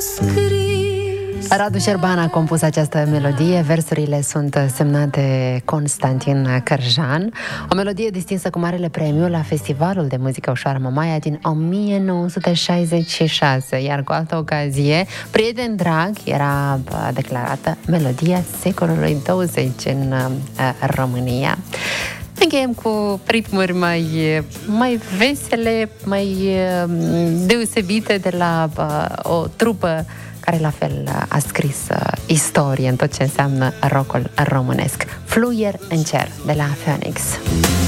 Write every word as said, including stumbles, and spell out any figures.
Radu Șerban a compus această melodie, versurile sunt semnate Constantin Cărjan, o melodie distinsă cu marele premiu la Festivalul de Muzică Ușoară Mamaia din o mie nouă sute șaizeci și șase, iar cu altă ocazie, Prieten drag era declarată melodia secolului douăzeci în România. Încheiem cu ritmuri mai, mai vesele, mai deosebite de la uh, o trupă care la fel a scris uh, istorie în tot ce înseamnă rock-ul românesc. Fluier în cer, de la Phoenix.